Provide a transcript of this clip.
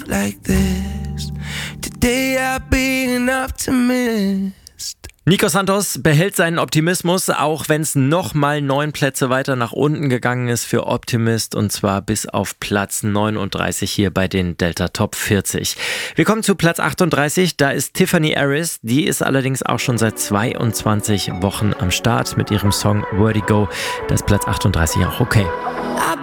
like this. Today I'll be an optimist. Nico Santos behält seinen Optimismus, auch wenn es nochmal 9 Plätze weiter nach unten gegangen ist für Optimist, und zwar bis auf Platz 39 hier bei den Delta Top 40. Wir kommen zu Platz 38, da ist Tiffany Harris, die ist allerdings auch schon seit 22 Wochen am Start mit ihrem Song Vertigo. Da ist Platz 38 auch okay.